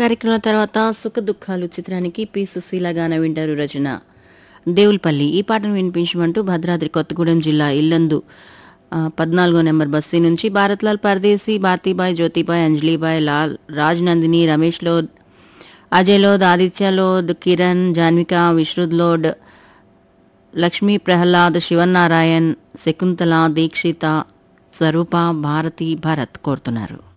కార్యక్రమం తర్వాత సుఖ దుఃఖాలు చిత్రానికి పి సుశీల గాన వింటారు. రచన దేవుల్పల్లి. ఈ పాటను వినిపించమంటూ భద్రాద్రి కొత్తగూడెం జిల్లా ఇల్లందు 14 నెంబర్ బస్తీ నుంచి భారత్లాల్ పర్దేశీ, భారతీబాయ్, జ్యోతిబాయ్, అంజలీబాయ్, లాల్, రాజ్ నందిని, రమేష్ లోద్, అజయ్ లోద్, ఆదిత్య లోద్, కిరణ్, జాన్విక, విశ్రుద్ లోడ్, లక్ష్మీ ప్రహ్లాద్, శివన్నారాయణ్, శకుంతల, దీక్షిత, స్వరూప, భారతి, భరత్ కోరుతున్నారు.